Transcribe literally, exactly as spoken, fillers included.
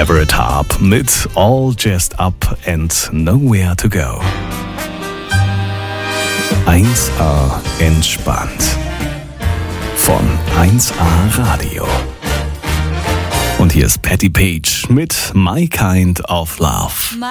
Everett Harp mit All Jazzed Up and Nowhere to Go. eins A entspannt. Von eins A Radio. Und hier ist Patti Page mit My Kind of Love.